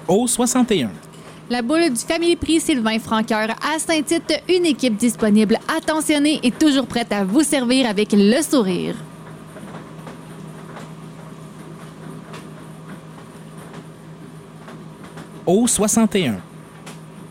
Au 61. La boule du Family Prix Sylvain Franqueur à Saint-Tite, une équipe disponible, attentionnée et toujours prête à vous servir avec le sourire. Au 61.